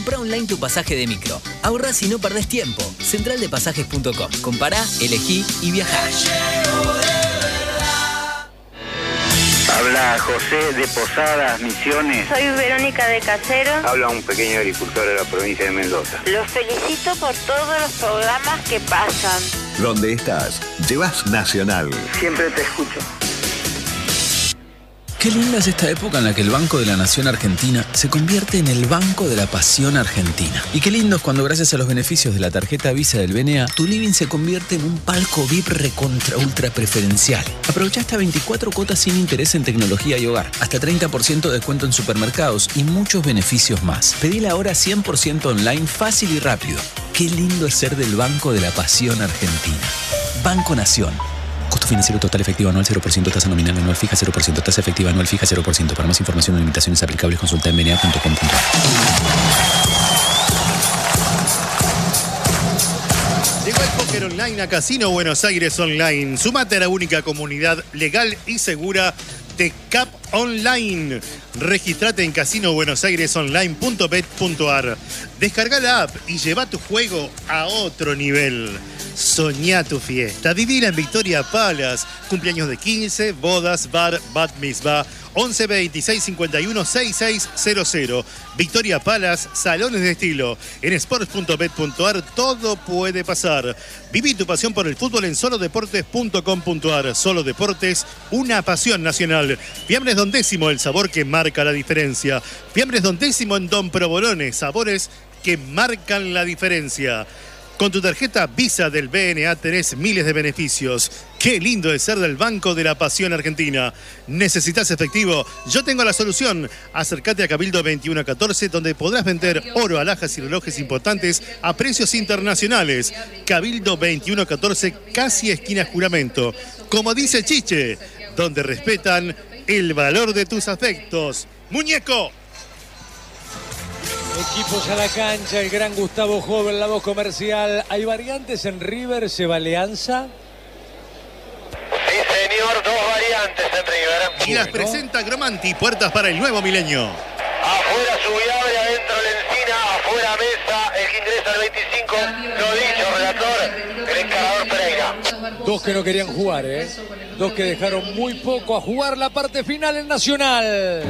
Compra online tu pasaje de micro. Ahorrás y no perdés tiempo. Centraldepasajes.com. Compará, elegí y viajá. Habla José de Posadas, Misiones. Soy Verónica de Casero. Habla un pequeño agricultor de la provincia de Mendoza. Los felicito por todos los programas que pasan. Donde estás, llevas Nacional. Siempre te escucho. Qué linda es esta época en la que el Banco de la Nación Argentina se convierte en el Banco de la Pasión Argentina. Y qué lindo es cuando gracias a los beneficios de la tarjeta Visa del BNA, tu living se convierte en un palco VIP recontra ultra preferencial. Aprovecha hasta 24 cuotas sin interés en tecnología y hogar, hasta 30% de descuento en supermercados y muchos beneficios más. Pedila ahora 100% online, fácil y rápido. Qué lindo es ser del Banco de la Pasión Argentina. Banco Nación. Costo financiero total efectivo anual 0%, tasa nominal anual fija 0%, tasa efectiva anual fija 0%. Para más información o limitaciones aplicables consulta en bna.com.ar. Llegó el póker online a Casino Buenos Aires Online. Sumate a la única comunidad legal y segura de CAP Online. Registrate en casinobuenosairesonline.bet.ar. Descarga la app y lleva tu juego a otro nivel. Soñá tu fiesta. Vivila en Victoria Palace. Cumpleaños de 15, bodas, bar, bat mitzvah. 11 26 51 6600. Victoria Palace, salones de estilo. En sports.bet.ar todo puede pasar. Viví tu pasión por el fútbol en solodeportes.com.ar. Solo Deportes, una pasión nacional. Fiambres Don Décimo, el sabor que marca la diferencia. Fiambres Don Décimo en Don Provolone, sabores que marcan la diferencia. Con tu tarjeta Visa del BNA tenés miles de beneficios. Qué lindo es ser del Banco de la Pasión Argentina. ¿Necesitas efectivo? Yo tengo la solución. Acércate a Cabildo 2114, donde podrás vender oro, alhajas y relojes importantes a precios internacionales. Cabildo 2114, casi esquina Juramento. Como dice Chiche, donde respetan el valor de tus afectos. ¡Muñeco! Equipos a la cancha, el gran Gustavo Joven, la voz comercial. ¿Hay variantes en River? ¿Se va Alianza? Sí, señor, dos variantes en River. Y las presenta Gromanti, puertas para el nuevo milenio. Afuera Subiabre, adentro Lencina, afuera Mesa, el que ingresa al 25. Lo dicho, relator, el encarador Pereira. Dos que no querían jugar, ¿eh? Dos que dejaron muy poco a jugar la parte final en Nacional.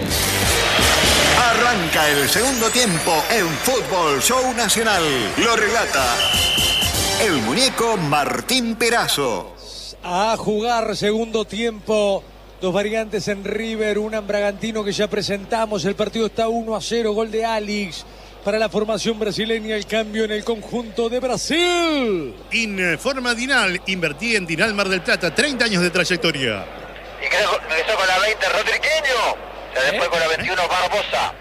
Arranca el segundo tiempo en Fútbol Show Nacional. Lo relata el muñeco Martín Perazo. A jugar segundo tiempo. Dos variantes en River, una en Bragantino que ya presentamos. El partido está 1-0, gol de Alix. Para la formación brasileña, el cambio en el conjunto de Brasil. Informa Dinal, invertí en Dinal Mar del Plata, 30 años de trayectoria. Y creo que empezó con la 20 Rodriqueño. Después con la 21 Barbosa.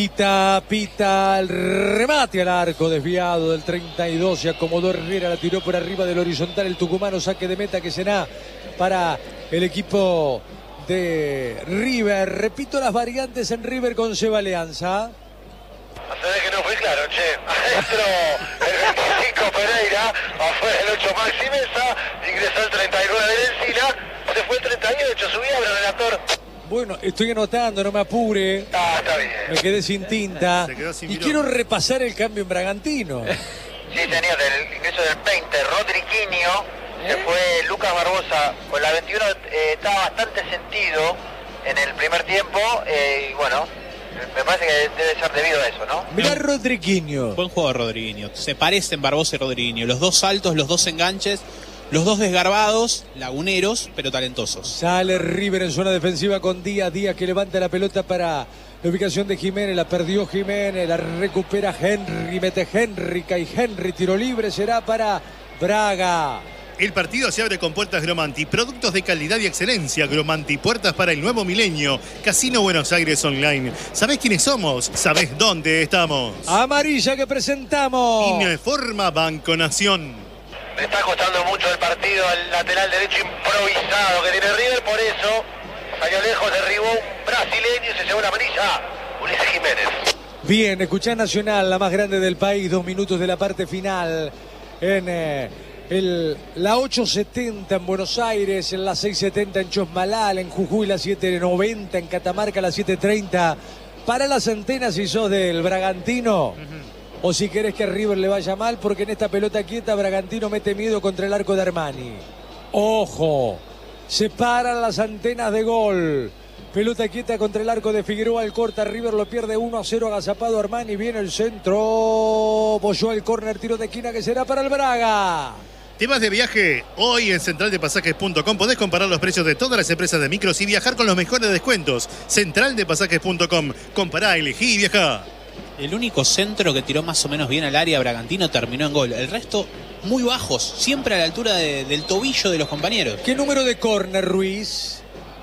Pita, el remate al arco desviado del 32, se acomodó Herrera, la tiró por arriba del horizontal el tucumano, saque de meta que será para el equipo de River. Repito las variantes en River con Seba Alianza. Se ve que no fue claro, che. Adentro el 25 Pereira, afuera el 8 Maxi Mesa, ingresó el 39 de Encina, se fue el 38, subía el relator. Bueno, estoy anotando, no me apure. Está bien. Me quedé sin tinta. Y quiero repasar el cambio en Bragantino. Sí, señor, del ingreso del 20, Rodriquinho, se fue Lucas Barbosa. Con la 21 estaba bastante sentido en el primer tiempo. Y bueno, me parece que debe ser debido a eso, ¿no? Mirá Rodriquinho. Buen juego Rodriquinho. Se parecen Barbosa y Rodriquinho. Los dos saltos, los dos enganches. Los dos desgarbados, laguneros, pero talentosos. Sale River en zona defensiva con Díaz que levanta la pelota para la ubicación de Jiménez. La perdió Jiménez, la recupera Henry, mete Henry, cae Henry, tiro libre, será para Braga. El partido se abre con puertas Gromanti, productos de calidad y excelencia. Gromanti, puertas para el nuevo milenio. Casino Buenos Aires Online. ¿Sabés quiénes somos? ¿Sabés dónde estamos? Amarilla que presentamos. Informa Banco Nación. Me está costando mucho el partido al lateral derecho improvisado que tiene River, por eso salió lejos, derribó un brasileño y se llevó la amarilla. Ulises Jiménez. Bien, escuchá Nacional, la más grande del país, 2 minutos de la parte final en la 8:70 en Buenos Aires, en la 6:70 en Chosmalal, en Jujuy la 7:90, en Catamarca la 7:30. Para las antenas, si sos del Bragantino, o si querés que a River le vaya mal, porque en esta pelota quieta Bragantino mete miedo contra el arco de Armani. ¡Ojo! Se paran las antenas de gol. Pelota quieta contra el arco de Figueroa, el corta, River lo pierde 1-0, agazapado Armani, viene el centro, apoyó el córner, tiro de esquina que será para el Braga. ¿Te vas de viaje? Hoy en centraldepasajes.com podés comparar los precios de todas las empresas de micros y viajar con los mejores descuentos. Centraldepasajes.com, compará, elegí y viajá. El único centro que tiró más o menos bien al área Bragantino terminó en gol. El resto muy bajos, siempre a la altura del tobillo de los compañeros. ¿Qué número de córner, Ruiz?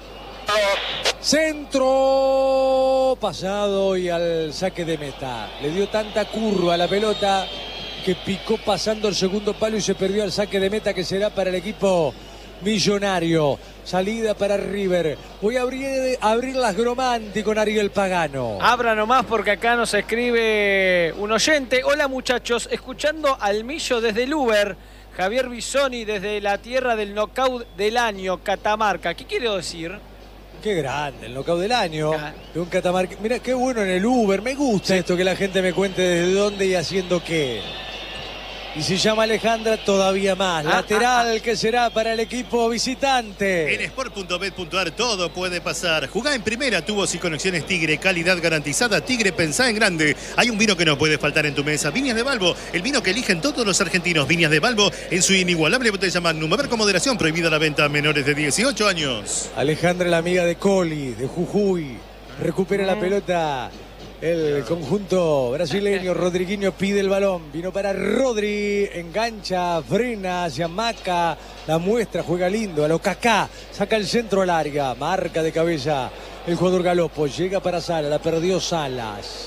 Centro pasado y al saque de meta. Le dio tanta curva a la pelota que picó pasando el segundo palo y se perdió al saque de meta, que será para el equipo millonario. Salida para River. Voy a abrir las Gromanti con Ariel Pagano. Abra nomás porque acá nos escribe un oyente. Hola muchachos, escuchando al Millo desde el Uber. Javier Bisoni desde la tierra del knockout del año, Catamarca. ¿Qué quiero decir? Qué grande, el knockout del año de un Catamarca. Mira, qué bueno en el Uber. Me gusta esto que la gente me cuente desde dónde y haciendo qué. Y si llama Alejandra, todavía más. Lateral que será para el equipo visitante. En sport.bet.ar todo puede pasar. Jugá en primera, tubos y conexiones Tigre, calidad garantizada. Tigre, pensá en grande. Hay un vino que no puede faltar en tu mesa. Viñas de Balbo, el vino que eligen todos los argentinos. Viñas de Balbo en su inigualable botella Magnum. A ver con moderación, prohibida la venta a menores de 18 años. Alejandra, la amiga de Coli, de Jujuy. Recupera la pelota. El conjunto brasileño. Rodriguinho pide el balón. Vino para Rodri. Engancha, frena hacia Maca. La muestra, juega lindo. A lo Kaká. Saca el centro al área. Marca de cabeza el jugador Galopo. Llega para Salas. La perdió Salas.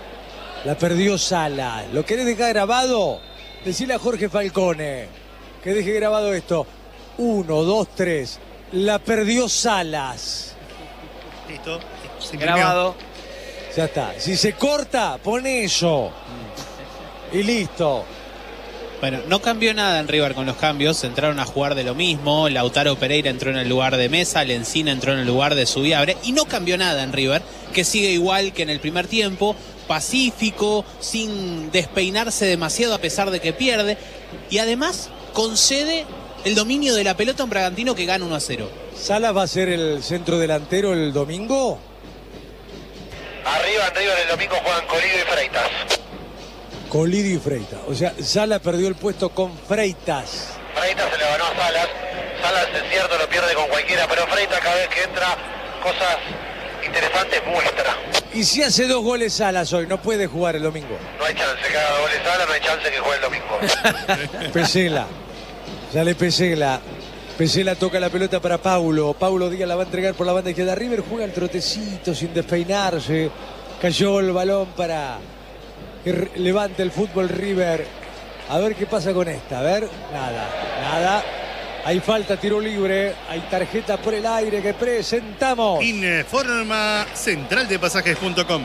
¿Lo querés dejar grabado? Decile a Jorge Falcone que deje grabado esto. 1, 2, 3. La perdió Salas. Listo. Grabado. Ya está. Si se corta, pone eso. Y listo. Bueno, no cambió nada en River con los cambios. Entraron a jugar de lo mismo. Lautaro Pereira entró en el lugar de Mesa. Lencina entró en el lugar de Subiabre. Y no cambió nada en River, que sigue igual que en el primer tiempo. Pacífico, sin despeinarse demasiado a pesar de que pierde. Y además concede el dominio de la pelota a un Bragantino que gana 1-0. ¿Salas va a ser el centro delantero el domingo? Arriba en River el domingo juegan Colidio y Freitas. Colidio y Freitas. O sea, Salas perdió el puesto con Freitas. Freitas se le ganó a Salas. Salas, es cierto, lo pierde con cualquiera, pero Freitas cada vez que entra, cosas interesantes muestra. Y si hace 2 goles Salas hoy, no puede jugar el domingo. No hay chance que haga goles Salas, no hay chance que juegue el domingo. Pesela. Sale Pesela. Pesela toca la pelota para Paulo. Paulo Díaz la va a entregar por la banda izquierda. River juega el trotecito sin despeinarse. Cayó el balón para que levante el fútbol River. A ver qué pasa con esta. A ver, nada. Hay falta, tiro libre. Hay tarjeta por el aire que presentamos. Informa centraldepasajes.com.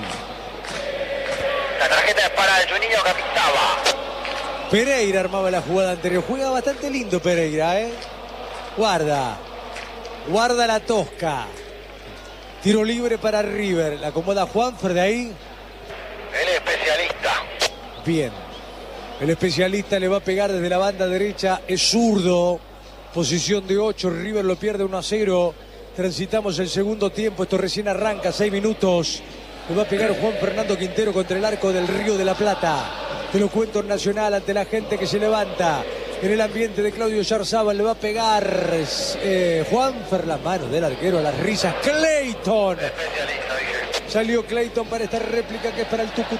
La tarjeta es para el Juninho Capitaba. Pereira armaba la jugada anterior. Juega bastante lindo Pereira, ¿eh? Guarda la tosca. Tiro libre para River. La acomoda Juanfer de ahí. El especialista. Bien. El especialista le va a pegar desde la banda derecha. Es zurdo. Posición de 8. River lo pierde 1-0. Transitamos el segundo tiempo. Esto recién arranca. 6 minutos. Le va a pegar Juan Fernando Quintero contra el arco del Río de la Plata. Te lo cuento en Nacional ante la gente que se levanta. En el ambiente de Claudio Yarzábal le va a pegar Juanfer, las manos del arquero a las risas. Clayton. Salió Clayton para esta réplica que es para el tucu.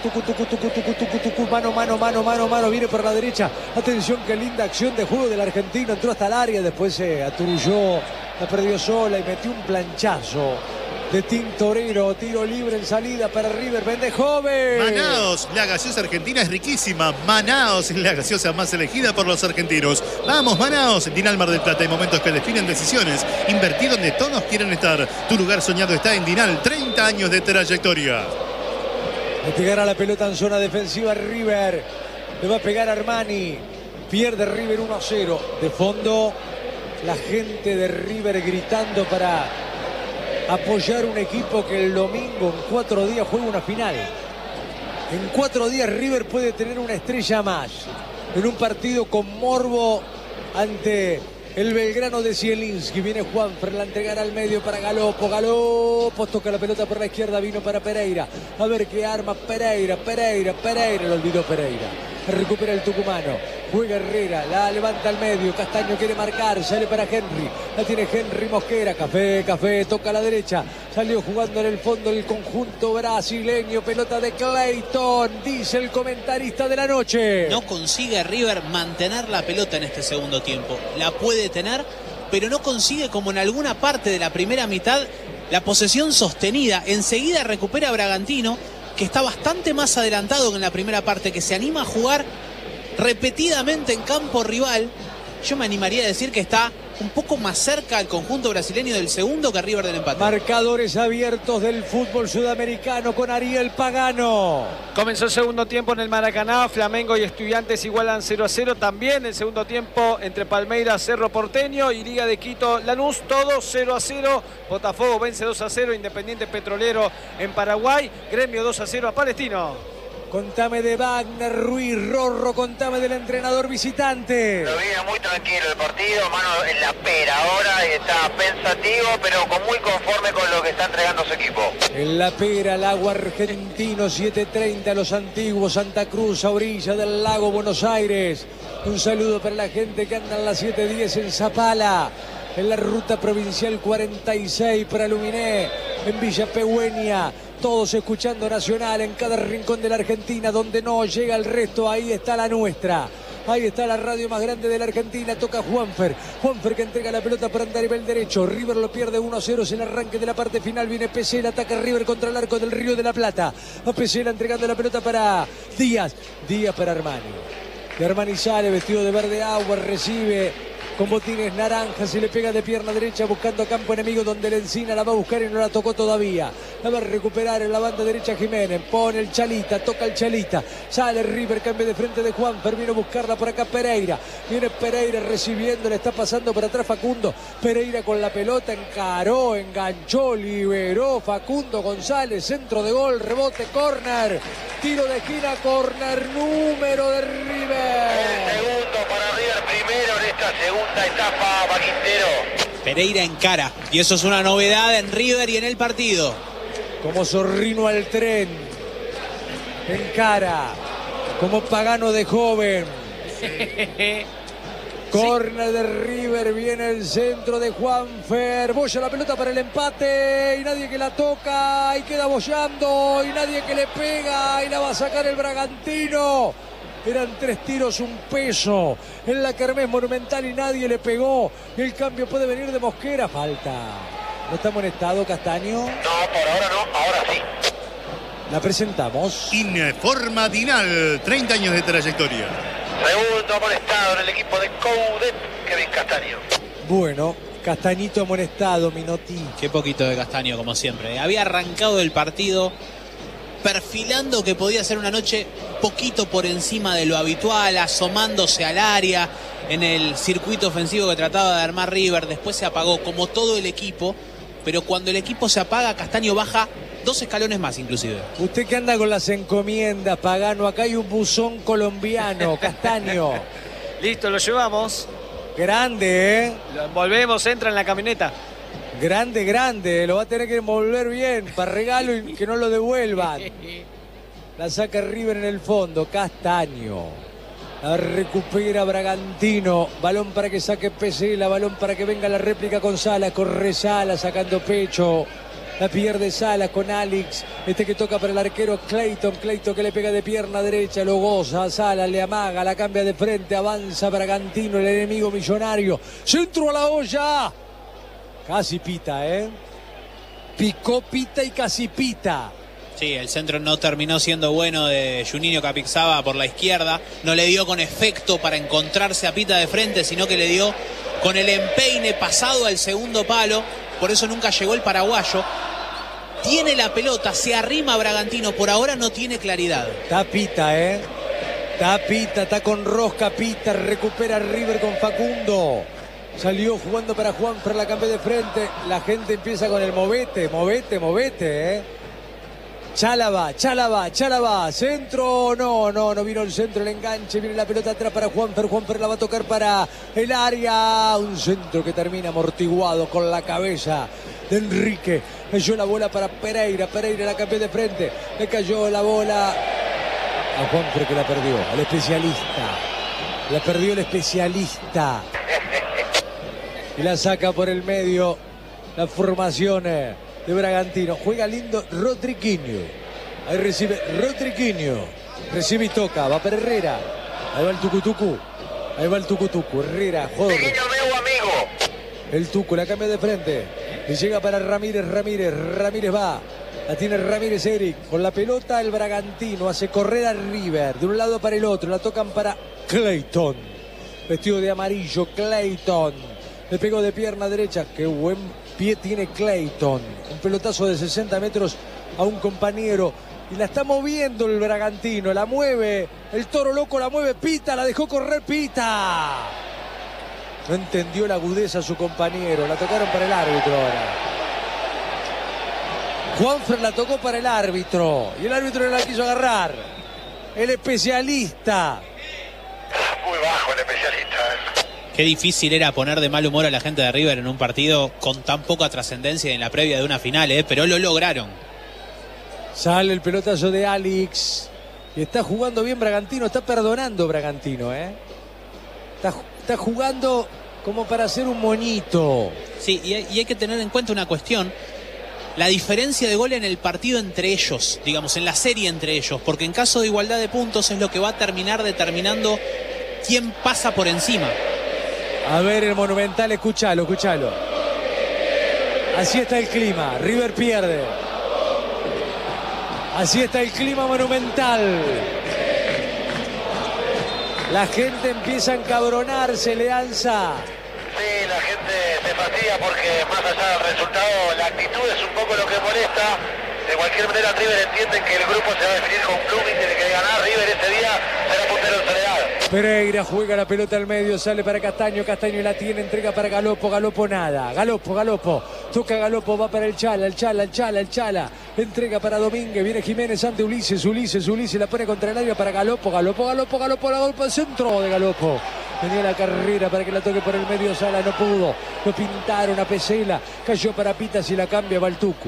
Mano. Viene por la derecha. Atención, qué linda acción de juego del argentino. Entró hasta el área, después se aturulló. La perdió sola y metió un planchazo de Tintorero. Tiro libre en salida para River. Vende joven. Manaos, la gaseosa argentina es riquísima. Manaos es la gaseosa más elegida por los argentinos. Vamos, Manaos. Dinal Mar del Plata. Hay momentos que definen decisiones. Invertir donde todos quieren estar. Tu lugar soñado está en Dinal. 30 años de trayectoria. Le pegará la pelota en zona defensiva River. Le va a pegar Armani. Pierde River 1-0. De fondo, la gente de River gritando para apoyar un equipo que el domingo en 4 días juega una final. En 4 días River puede tener una estrella más. En un partido con morbo ante el Belgrano de Zielinski. Viene Juanfer, la entregará al medio para Galopo. Galopo toca la pelota por la izquierda, vino para Pereira. A ver qué arma Pereira. Lo olvidó Pereira. Recupera el tucumano. Juega Herrera, la levanta al medio. Castaño quiere marcar, sale para Henry. La tiene Henry Mosquera. Café, toca a la derecha. Salió jugando en el fondo el conjunto brasileño. Pelota de Clayton, dice el comentarista de la noche. No consigue River mantener la pelota en este segundo tiempo. La puede tener, pero no consigue, como en alguna parte de la primera mitad, la posesión sostenida. Enseguida recupera Bragantino, que está bastante más adelantado que en la primera parte, que se anima a jugar repetidamente en campo rival. Yo me animaría a decir que está un poco más cerca al conjunto brasileño del segundo que River del empate. Marcadores abiertos del fútbol sudamericano con Ariel Pagano. Comenzó el segundo tiempo en el Maracaná. Flamengo y Estudiantes igualan 0-0. También el segundo tiempo entre Palmeiras, Cerro Porteño y Liga de Quito, Lanús. Todo 0-0. Botafogo vence 2-0. Independiente Petrolero en Paraguay. Gremio 2-0 a Palestino. Contame de Wagner Ruiz, Rorro, contame del entrenador visitante. Lo viene muy tranquilo el partido, mano en la pera ahora, y está pensativo, pero muy conforme con lo que está entregando su equipo. En la pera, Lago Argentino, 7:30, Los Antiguos, Santa Cruz, a orilla del lago Buenos Aires. Un saludo para la gente que anda en las 7:10 en Zapala. En la ruta provincial 46 para Luminé, en Villa Pehuen. Todos escuchando Nacional en cada rincón de la Argentina, donde no llega el resto, ahí está la nuestra. Ahí está la radio más grande de la Argentina. Toca Juanfer que entrega la pelota para andar a nivel derecho. River lo pierde 1-0. Es el arranque de la parte final. Viene Pesela, ataca River contra el arco del Río de la Plata. Va Pesela entregando la pelota para Díaz para Armani. Y Armani sale vestido de verde agua, recibe con botines naranjas y le pega de pierna derecha buscando a campo enemigo, donde la Encina la va a buscar y no la tocó todavía. La va a recuperar en la banda derecha Jiménez, pone el Chalita, toca el Chalita, sale River, cambia de frente de Juanfer, vino a buscarla por acá Pereira, viene Pereira recibiendo, le está pasando por atrás Facundo, Pereira con la pelota, encaró, enganchó, liberó Facundo González, centro de gol, rebote, córner, tiro de esquina, córner número de River. El segundo para River, primero en esta segunda etapa, Quintero. Pereira encara, y eso es una novedad en River y en el partido. Como Zorrino al tren, encara, como Pagano de joven. Córner de River, viene el centro de Juanfer, bolla la pelota para el empate y nadie que la toca y queda bollando y nadie que le pega y la va a sacar el Bragantino. Eran 3 tiros, un peso en la Kermés Monumental y nadie le pegó. El cambio puede venir de Mosquera, falta. ¿No está amonestado Castaño? No, por ahora no, ahora sí. La presentamos. Informa Dinal, 30 años de trayectoria. Segundo amonestado en el equipo de Coudet, Kevin Castaño. Bueno, Castañito amonestado, Minotti. Qué poquito de Castaño, como siempre. Había arrancado el partido perfilando que podía ser una noche poquito por encima de lo habitual, asomándose al área en el circuito ofensivo que trataba de armar River. Después se apagó, como todo el equipo, pero cuando el equipo se apaga, Castaño baja 2 escalones más inclusive. Usted que anda con las encomiendas, Pagano, acá hay un buzón colombiano, Castaño. Listo, lo llevamos. Grande, ¿eh? Lo envolvemos, entra en la camioneta. Grande, lo va a tener que envolver bien para regalo y que no lo devuelvan. La saca River en el fondo, Castaño. La recupera Bragantino, balón para que saque Pesela, balón para que venga la réplica con Salas, corre Salas sacando pecho. La pierde Salas con Alex, que toca para el arquero Clayton que le pega de pierna derecha, lo goza, Salas le amaga, la cambia de frente, avanza Bragantino, el enemigo millonario, centro a la olla. Casi pita, picó, pita y casi pita. Sí, el centro no terminó siendo bueno de Juninho Capixaba por la izquierda. No le dio con efecto para encontrarse a Pita de frente, sino que le dio con el empeine pasado al segundo palo. Por eso nunca llegó el paraguayo. Tiene la pelota, se arrima Bragantino. Por ahora no tiene claridad. Está Pita, está con rosca Pita. Recupera River con Facundo. Salió jugando para Juanfer, la cambió de frente. La gente empieza con el movete. Chalaba, centro, no vino el centro, el enganche, viene la pelota atrás para Juanfer la va a tocar para el área, un centro que termina amortiguado con la cabeza de Enrique, cayó la bola para Pereira la cambió de frente, le cayó la bola a Juanfer que la perdió, al especialista, la perdió el especialista y la saca por el medio la formación de Bragantino. Juega lindo Rodriquinho. Ahí recibe Rodriquinho. Recibe y toca. Va para Herrera. Ahí va el tucutucu. Herrera, joder. El Tucu la cambia de frente. Y llega para Ramírez va. La tiene Ramírez Eric. Con la pelota el Bragantino hace correr a River. De un lado para el otro. La tocan para Clayton. Vestido de amarillo, Clayton. Le pegó de pierna derecha. Qué buen pie tiene Clayton. Un pelotazo de 60 metros a un compañero. Y la está moviendo el Bragantino. La mueve. El Toro Loco la mueve. Pita. La dejó correr Pita. No entendió la agudeza a su compañero. La tocaron para el árbitro ahora. Juanfer la tocó para el árbitro. Y el árbitro no la quiso agarrar. El especialista. Muy bajo el especialista. Qué difícil era poner de mal humor a la gente de River en un partido con tan poca trascendencia en la previa de una final, pero lo lograron. Sale el pelotazo de Alex. Y está jugando bien Bragantino. Está perdonando Bragantino, Está jugando como para hacer un moñito. Sí, y hay que tener en cuenta una cuestión. La diferencia de gol en el partido entre ellos, digamos, en la serie entre ellos. Porque en caso de igualdad de puntos es lo que va a terminar determinando quién pasa por encima. A ver el Monumental, escúchalo. Así está el clima, River pierde. Así está el clima Monumental. La gente empieza a encabronarse, Leanza. Sí, la gente se fastidia porque más allá del resultado, la actitud es un poco lo que molesta. De cualquier manera, River entiende que el grupo se va a definir con Blooming, tiene que ganar. River ese día será puntero en Soledad. Pereira juega la pelota al medio, sale para Castaño la tiene, entrega para Galopo nada. Galopo, toca Galopo, va para el Chala, entrega para Domínguez, viene Jiménez ante Ulises, la pone contra el área para Galopo, la golpe al centro de Galopo. Tenía la carrera para que la toque por el medio Sala, no pudo. Lo pintaron a Pesela. Cayó para Pita, si la cambia va el Tucu.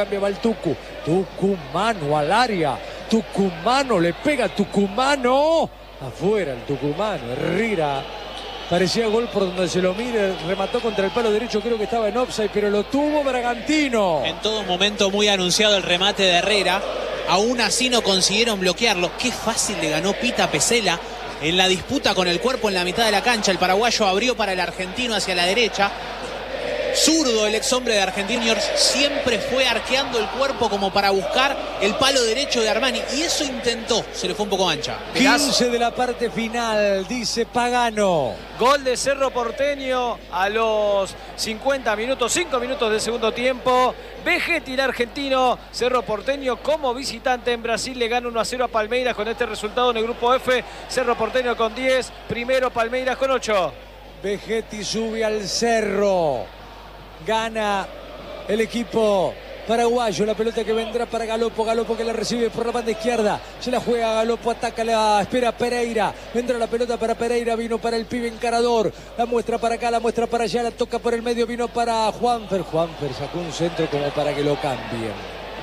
Tucumano al área. Tucumano le pega Tucumano. Afuera el Tucumano. Herrera. Parecía gol por donde se lo mire. Remató contra el palo derecho. Creo que estaba en offside, pero lo tuvo Bragantino. En todo momento muy anunciado el remate de Herrera. Aún así no consiguieron bloquearlo. Qué fácil le ganó Pita a Pesela. En la disputa con el cuerpo en la mitad de la cancha, el paraguayo abrió para el argentino hacia la derecha. Zurdo, el ex hombre de Argentinos, siempre fue arqueando el cuerpo como para buscar el palo derecho de Armani. Y eso intentó, se le fue un poco ancha. 15 de la parte final, dice Pagano. Gol de Cerro Porteño a los 50 minutos, 5 minutos del segundo tiempo. Vegetti, el argentino. Cerro Porteño como visitante en Brasil le gana 1-0 a Palmeiras con este resultado en el grupo F. Cerro Porteño con 10, primero Palmeiras con 8. Vegetti sube al Cerro. Gana el equipo paraguayo. La pelota que vendrá para Galopo que la recibe por la banda izquierda. Se la juega Galopo, ataca, la espera Pereira. Vendrá la pelota para Pereira, vino para el pibe encarador. La muestra para acá, la muestra para allá, la toca por el medio, vino para Juanfer. Juanfer sacó un centro como para que lo cambien.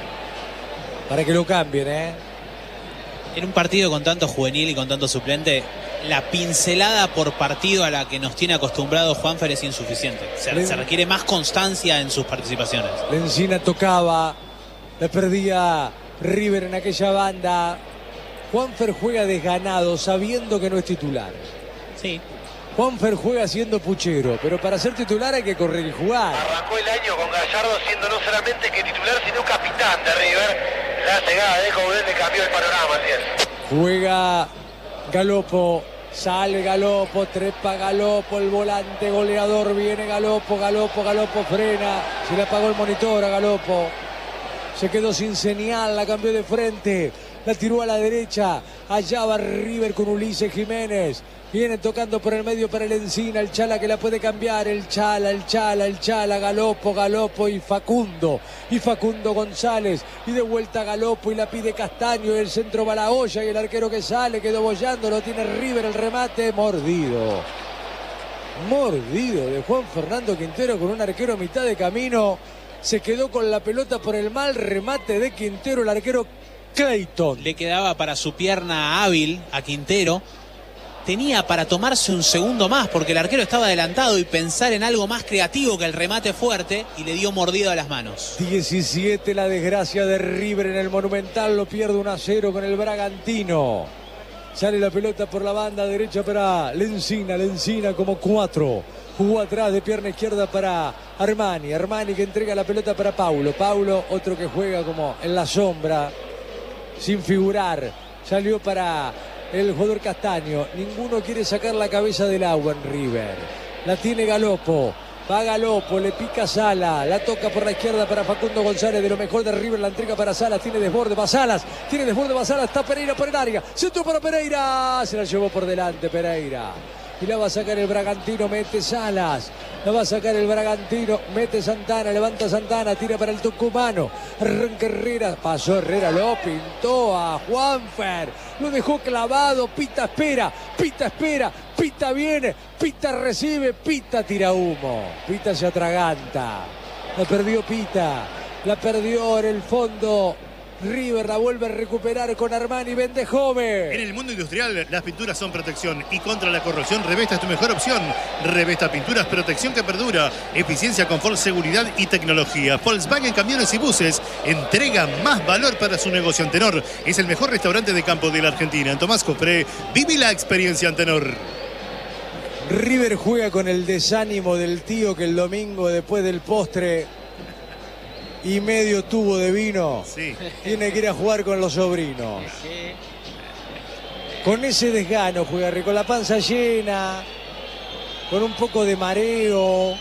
En un partido con tanto juvenil y con tanto suplente, la pincelada por partido a la que nos tiene acostumbrado Juanfer es insuficiente. Se requiere más constancia en sus participaciones. Lencina tocaba, la perdía River en aquella banda. Juanfer juega desganado, sabiendo que no es titular. Sí. Juanfer juega siendo puchero, pero para ser titular hay que correr y jugar. Arrancó el año con Gallardo siendo no solamente que titular, sino capitán de River. La llegada de Coudet le cambió el panorama, ¿sí? Juega Galopo, sale Galopo, trepa Galopo, el volante goleador, viene Galopo, frena, se le apagó el monitor a Galopo. Se quedó sin señal, la cambió de frente. La tiró a la derecha. Allá va River con Ulises Jiménez. Viene tocando por el medio para el Encina. El Chala que la puede cambiar. El Chala. Galopo y Facundo. Y Facundo González. Y de vuelta Galopo y la pide Castaño. Y el centro va a la olla. Y el arquero que sale quedó bollando. Lo tiene River. El remate mordido de Juan Fernando Quintero con un arquero a mitad de camino. Se quedó con la pelota por el mal remate de Quintero, el arquero Clayton. Le quedaba para su pierna hábil a Quintero. Tenía para tomarse un segundo más porque el arquero estaba adelantado y pensar en algo más creativo que el remate fuerte, y le dio mordido a las manos. 17 la desgracia de River en el Monumental, lo pierde 1-0 con el Bragantino. Sale la pelota por la banda derecha para Lencina como 4. Jugó atrás de pierna izquierda para Armani que entrega la pelota para Paulo, otro que juega como en la sombra, sin figurar. Salió para el jugador Castaño. Ninguno quiere sacar la cabeza del agua en River. La tiene Galopo. Va Galopo, le pica Sala, la toca por la izquierda para Facundo González, de lo mejor de River, la entrega para Salas, tiene desborde, va Salas, está Pereira por el área, centro para Pereira, se la llevó por delante Pereira. Y la va a sacar el Bragantino, mete Salas. La va a sacar el Bragantino, mete Santana, levanta Santana, tira para el tucumano. Arranca Herrera, pasó Herrera, lo pintó a Juanfer. Lo dejó clavado, Pita espera, Pita viene, Pita recibe, Pita tira humo. Pita se atraganta. La perdió Pita, la perdió en el fondo. River la vuelve a recuperar con Armani Vendejove. En el mundo industrial, las pinturas son protección y contra la corrosión, Revesta es tu mejor opción. Revesta Pinturas, protección que perdura, eficiencia, confort, seguridad y tecnología. Volkswagen Camiones y Buses entrega más valor para su negocio. Antenor es el mejor restaurante de campo de la Argentina. En Tomás Copré, vive la experiencia Antenor. River juega con el desánimo del tío que el domingo, después del postre y medio tubo de vino, tiene que ir a jugar con los sobrinos. Con ese desgano juega, con la panza llena, con un poco de mareo,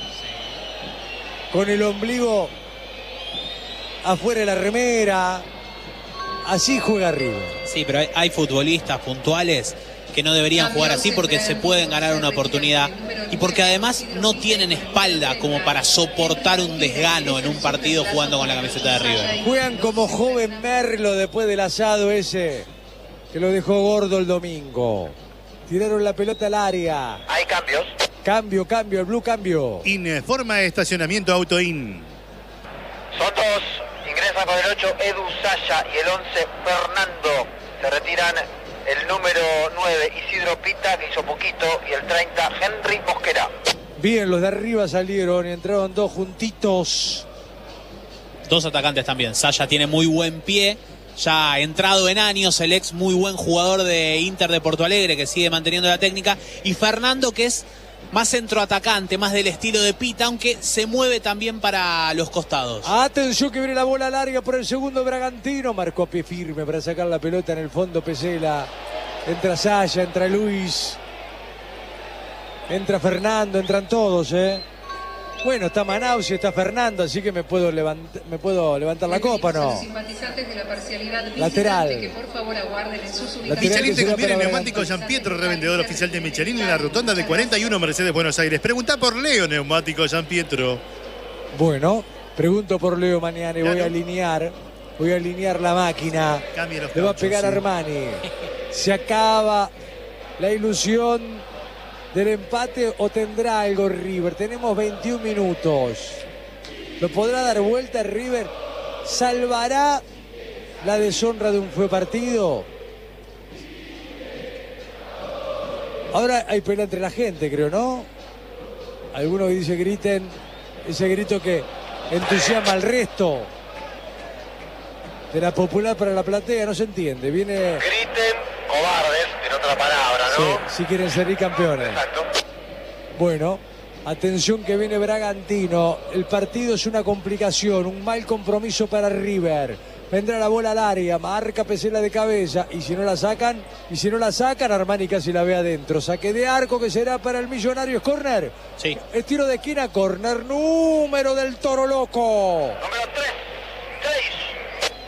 con el ombligo afuera de la remera. Así juega River. Sí, pero hay futbolistas puntuales que no deberían jugar así porque se pueden ganar una oportunidad y porque además no tienen espalda como para soportar un desgano en un partido jugando con la camiseta de River. Juegan como joven Merlo después del asado ese que lo dejó gordo el domingo. Tiraron la pelota al área. Hay cambios. Cambio, el blue cambio. Informa de estacionamiento Autoin. Son dos. Ingresa con el 8 Edu Saya y el 11 Fernando. Se retiran el número 9 Isidro Pita, que hizo poquito, y el 30 Henry Mosquera. Bien, los de arriba salieron y entraron dos juntitos. Dos atacantes también. Saya tiene muy buen pie, ya entrado en años, el ex muy buen jugador de Inter de Porto Alegre, que sigue manteniendo la técnica. Y Fernando, que es más centroatacante, más del estilo de Pita, aunque se mueve también para los costados. Atención que viene la bola larga por el segundo Bragantino. Marcó a pie firme para sacar la pelota en el fondo Pesela. Entra Saya, entra Luis. Entra Fernando, entran todos, Bueno, está Manaus y está Fernando, así que me puedo levantar la copa, ¿no? Lateral. Michelin te conviene Neumático Gian Pietro, revendedor oficial de Michelin en la rotonda de 41 Mercedes Buenos Aires. Pregunta por Leo Neumático Gian Pietro. Bueno, pregunto por Leo mañana y voy a alinear la máquina. Le va a pegar Armani. Se acaba la ilusión del empate o tendrá algo River. Tenemos 21 minutos. ¿Lo podrá dar vuelta River? ¿Salvará la deshonra de un fue partido? Ahora hay pelea entre la gente, creo, ¿no? Algunos dice griten, ese grito que entusiasma al resto de la popular para la platea, no se entiende. Viene... Griten cobardes, en otra palabra, ¿no? Sí, si quieren ser campeones. Exacto. Bueno, atención que viene Bragantino. El partido es una complicación, un mal compromiso para River. Vendrá la bola al área, marca Pesela de cabeza. Y si no la sacan, Armani casi la ve adentro. Saque de arco que será para el Millonario. ¿Es córner? Sí. Es tiro de esquina, córner. Número del Toro Loco. Número 3, 6.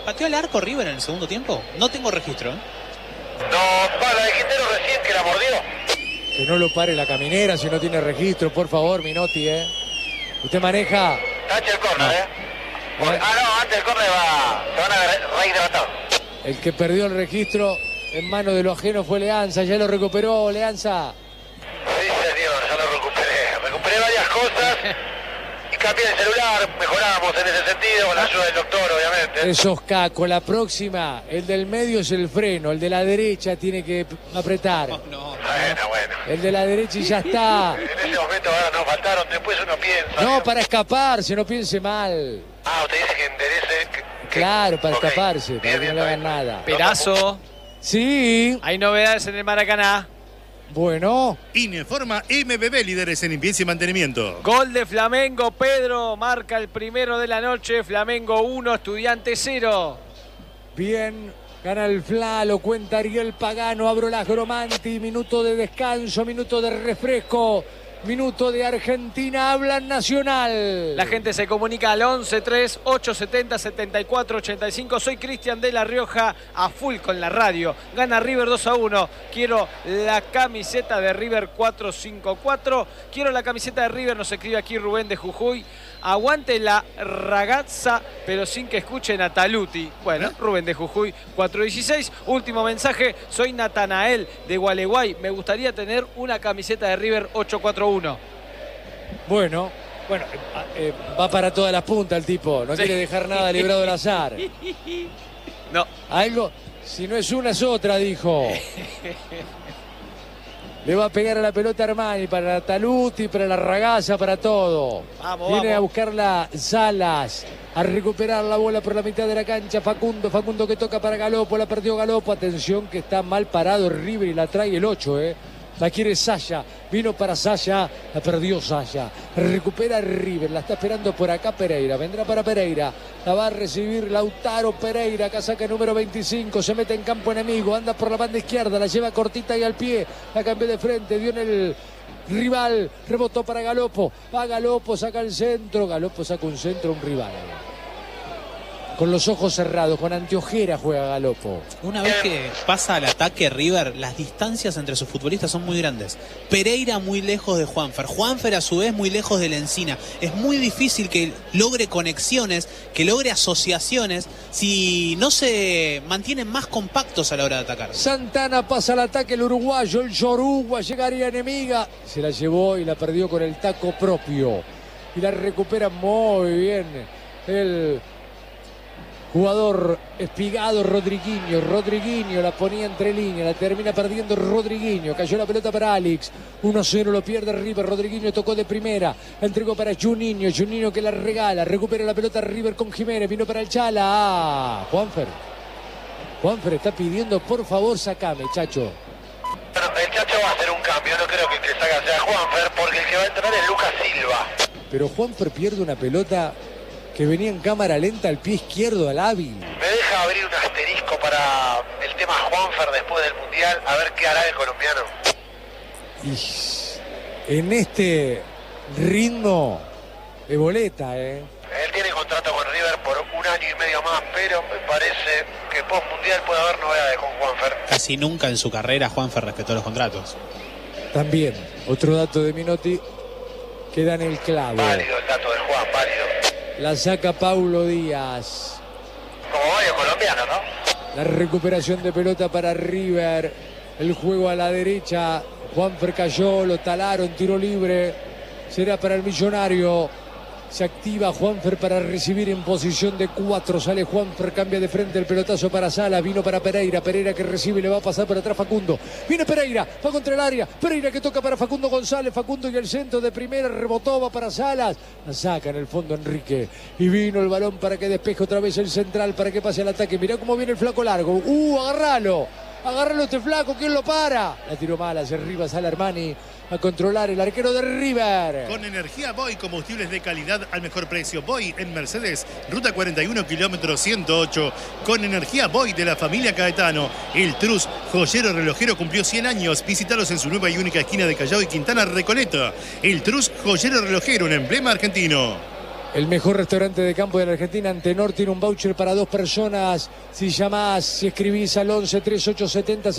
¿Pateó al arco River en el segundo tiempo? No tengo registro. No, la de Quintero recién que la mordió. Que no lo pare la caminera si no tiene registro, por favor, Minotti, Usted maneja. Tache el córner, no, antes del córner se van a rehidratar. El que perdió el registro en mano de lo ajeno fue Leanza, ya lo recuperó Leanza. Sí, señor, ya lo recuperé varias cosas y cambié el celular, mejoramos en ese sentido con la ayuda del doctor, obviamente. Esos cacos, la próxima, el del medio es el freno, el de la derecha tiene que apretar. Bueno. El de la derecha y ya está. En ese momento ahora nos faltaron, después uno piensa. No, para escaparse, no piense mal. Usted dice que enderece. Claro, para escaparse, para que no le hagan nada. Perazo. Sí. Hay novedades en el Maracaná. Bueno. Ineforma MBB, líderes en limpieza y mantenimiento. Gol de Flamengo, Pedro marca el primero de la noche. Flamengo 1, Estudiantes 0. Bien. Gana el Fla, lo cuenta Ariel Pagano, Abro las Gromanti, minuto de descanso, minuto de refresco, minuto de Argentina, habla Nacional. La gente se comunica al 11-3-870-74-85. Soy Cristian de La Rioja, a full con la radio. Gana River 2-1. Quiero la camiseta de River 454. Quiero la camiseta de River, nos escribe aquí Rubén de Jujuy. Aguante la ragazza, pero sin que escuchen a Taluti. Bueno, Rubén de Jujuy, 416. Último mensaje, soy Natanael de Gualeguay. Me gustaría tener una camiseta de River 841. Bueno, va para todas las puntas el tipo. No quiere dejar nada librado al azar. No. Algo, si no es una es otra, dijo. Le va a pegar a la pelota Armani, para Taluti, para la ragazza, para todo. Viene a buscarla Salas, a recuperar la bola por la mitad de la cancha. Facundo que toca para Galopo, la perdió Galopo. Atención que está mal parado River y la trae el 8, La quiere Saya, vino para Saya, la perdió Saya. Recupera River, la está esperando por acá Pereira, vendrá para Pereira. La va a recibir Lautaro Pereira, casaca número 25, se mete en campo enemigo, anda por la banda izquierda, la lleva cortita y al pie, la cambió de frente, dio en el rival, rebotó para Galopo, va Galopo, saca el centro, Galopo saca un centro, un rival. Con los ojos cerrados, con anteojera juega Galopo. Una vez que pasa al ataque River, las distancias entre sus futbolistas son muy grandes. Pereira muy lejos de Juanfer. Juanfer a su vez muy lejos de Lencina. Es muy difícil que logre conexiones, que logre asociaciones, si no se mantienen más compactos a la hora de atacar. Santana pasa al ataque, el uruguayo, el Yoruba, llegaría enemiga. Se la llevó y la perdió con el taco propio. Y la recupera muy bien el jugador espigado Rodriguinho la ponía entre líneas, la termina perdiendo Rodriguinho, cayó la pelota para Alex, 1-0 lo pierde River, Rodriguinho tocó de primera, entregó para Juninho que la regala, recupera la pelota River con Jiménez, vino para el Chala, Juanfer está pidiendo por favor sacame, Chacho. Bueno, el Chacho va a hacer un cambio, no creo que el que saca sea Juanfer, porque el que va a entrar es Lucas Silva. Pero Juanfer pierde una pelota que venía en cámara lenta al pie izquierdo al hábil. Me deja abrir un asterisco para el tema Juanfer después del Mundial, a ver qué hará el colombiano. Y en este ritmo de boleta, Él tiene contrato con River por 1 año y medio más, pero me parece que post Mundial puede haber novedades con Juanfer. Casi nunca en su carrera Juanfer respetó los contratos. También, otro dato de Minotti que da en el clavo. Válido el dato de Juan, válido. La saca Paulo Díaz. Como varios colombianos, ¿no? La recuperación de pelota para River. El juego a la derecha. Juanfer cayó, lo talaron, tiro libre. Será para el Millonario. Se activa Juanfer para recibir en posición de 4. Sale Juanfer, cambia de frente el pelotazo para Sala. Vino para Pereira. Pereira que recibe y le va a pasar por atrás Facundo. Viene Pereira, va contra el área. Pereira que toca para Facundo González. Facundo y el centro de primera. Rebotó, va para Salas. La saca en el fondo Enrique. Y vino el balón para que despeje otra vez el central. Para que pase al ataque. Mirá cómo viene el flaco largo. Agárralo. Agárralo este flaco. ¿Quién lo para? La tiró mal hacia arriba. Sale Armani a controlar el arquero de River. Con energía Boy, combustibles de calidad al mejor precio. Boy en Mercedes, ruta 41, kilómetro 108. Con energía Boy de la familia Caetano. El Trus, joyero relojero, cumplió 100 años. Visítalos en su nueva y única esquina de Callao y Quintana, Recoleta. El Trus, joyero relojero, un emblema argentino. El mejor restaurante de campo de la Argentina, Antenor, tiene un voucher para 2 personas. Si llamás, si escribís al 11 3870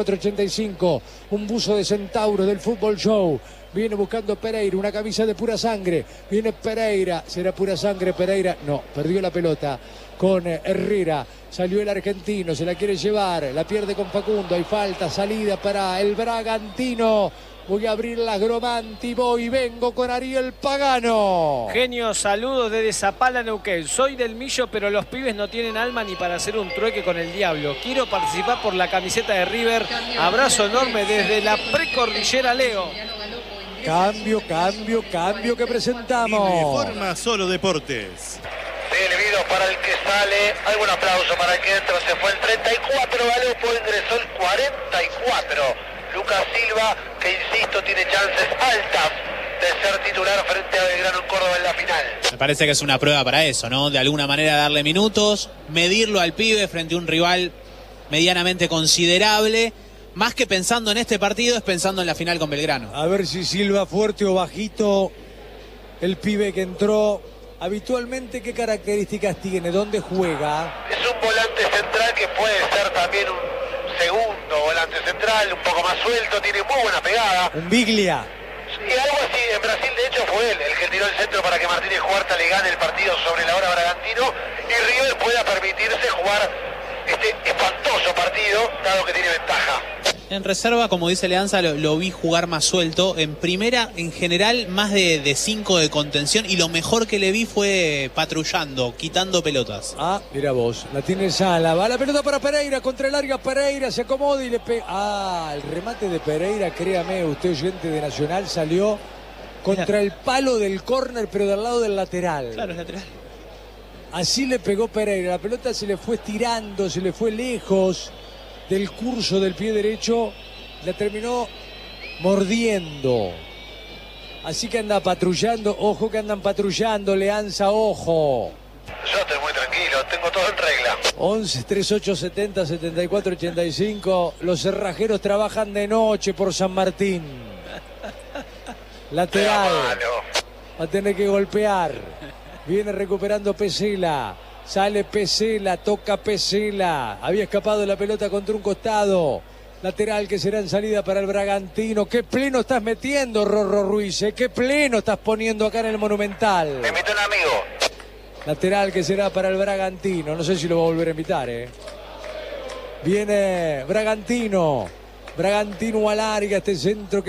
7485. Un buzo de Centauro del Fútbol Show. Viene buscando Pereira, una camisa de pura sangre. Viene Pereira, ¿será pura sangre Pereira? No, perdió la pelota con Herrera. Salió el argentino, se la quiere llevar, la pierde con Facundo. Hay falta, salida para el Bragantino. Voy a abrir las Gromanti, voy, vengo con Ariel Pagano. Genio, saludos desde Zapala, Neuquén. Soy del Millo, pero los pibes no tienen alma ni para hacer un trueque con el diablo. Quiero participar por la camiseta de River. Abrazo enorme desde la precordillera, Leo. Cambio que presentamos. Informa Solo Deportes. Silbido para el que sale, algún aplauso para el que entra, se fue el 34, Galopo ingresó el 44. Lucas Silva, que insisto, tiene chances altas de ser titular frente a Belgrano en Córdoba en la final. Me parece que es una prueba para eso, ¿no? De alguna manera darle minutos, medirlo al pibe frente a un rival medianamente considerable. Más que pensando en este partido, es pensando en la final con Belgrano. A ver si Silva fuerte o bajito, el pibe que entró. Habitualmente, ¿qué características tiene? ¿Dónde juega? Es un volante central que puede ser también un segundo volante central, un poco más suelto, tiene muy buena pegada. Un Biglia. Y algo así, en Brasil de hecho fue él el que tiró el centro para que Martínez Huerta le gane el partido sobre la hora Bragantino y River pueda permitirse jugar este espantoso partido, dado que tiene ventaja. En reserva, como dice Leanza, lo vi jugar más suelto. En primera, en general, más de 5 de contención. Y lo mejor que le vi fue patrullando, quitando pelotas. Ah, mira vos, la tiene Sala. Va la pelota para Pereira, contra el área Pereira, se acomoda y le pega. Ah, el remate de Pereira, créame, usted oyente de Nacional, salió contra el palo del córner, pero del lado del lateral. Claro, es lateral. Así le pegó Pereira, la pelota se le fue estirando, se le fue lejos del curso del pie derecho, la terminó mordiendo. Así que anda patrullando, ojo que andan patrullando, Leanza, ojo. Yo estoy muy tranquilo, tengo todo en regla. 11 38 70 74 85. Los cerrajeros trabajan de noche por San Martín. Lateral. Va a tener que golpear. Viene recuperando Pesela. Sale Pesela, toca Pesela. Había escapado la pelota contra un costado. Lateral que será en salida para el Bragantino. Qué pleno estás metiendo, Rorro Ruiz. Qué pleno estás poniendo acá en el Monumental. Me invitó un amigo. Lateral que será para el Bragantino. No sé si lo va a volver a invitar, Viene Bragantino. Bragantino alarga este centro que